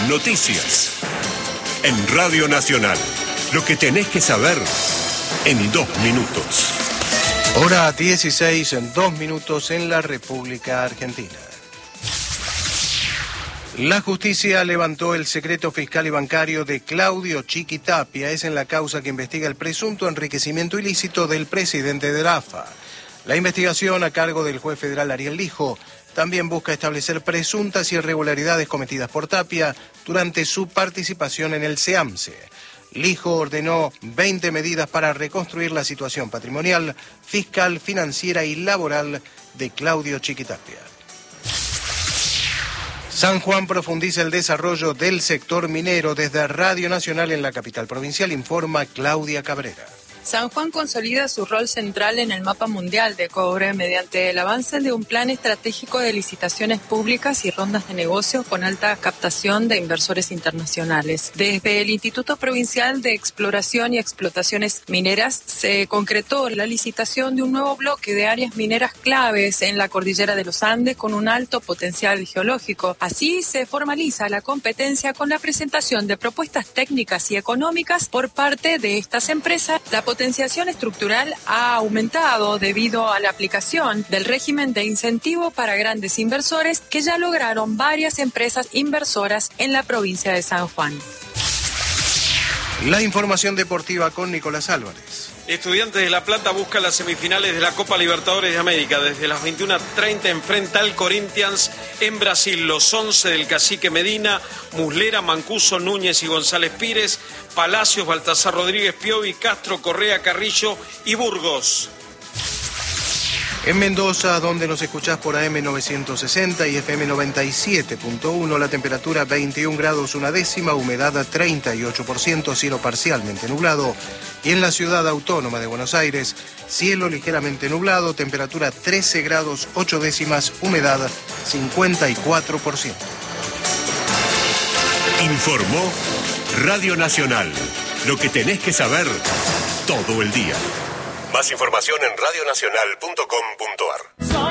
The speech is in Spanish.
Noticias. En Radio Nacional, lo que tenés que saber en 2 minutos. Hora 16 en 2 minutos en la República Argentina. La justicia levantó el secreto fiscal y bancario de Claudio Chiquitapia. Es en la causa que investiga el presunto enriquecimiento ilícito del presidente de la AFA. La investigación, a cargo del juez federal Ariel Lijo, también busca establecer presuntas irregularidades cometidas por Tapia durante su participación en el SEAMSE. Lijo ordenó 20 medidas para reconstruir la situación patrimonial, fiscal, financiera y laboral de Claudio Chiquitapia. San Juan profundiza el desarrollo del sector minero. Desde Radio Nacional en la capital provincial informa Claudia Cabrera. San Juan consolida su rol central en el mapa mundial de cobre mediante el avance de un plan estratégico de licitaciones públicas y rondas de negocios con alta captación de inversores internacionales. Desde el Instituto Provincial de Exploración y Explotaciones Mineras se concretó la licitación de un nuevo bloque de áreas mineras claves en la cordillera de los Andes con un alto potencial geológico. Así se formaliza la competencia con la presentación de propuestas técnicas y económicas por parte de estas empresas. La potenciación estructural ha aumentado debido a la aplicación del régimen de incentivo para grandes inversores que ya lograron varias empresas inversoras en la provincia de San Juan. La información deportiva con Nicolás Álvarez. Estudiantes de La Plata busca las semifinales de la Copa Libertadores de América. Desde las 21:30 enfrenta al Corinthians en Brasil. Los 11 del Cacique Medina, Muslera, Mancuso, Núñez y González Pires, Palacios, Baltasar Rodríguez, Piovi, Castro, Correa, Carrillo y Burgos. En Mendoza, donde nos escuchás por AM 960 y FM 97.1, la temperatura 21 grados 1 décima, humedad 38%, cielo parcialmente nublado. Y en la ciudad autónoma de Buenos Aires, cielo ligeramente nublado, temperatura 13 grados 8 décimas, humedad 54%. Informó Radio Nacional. Lo que tenés que saber todo el día. Más información en radionacional.com.ar.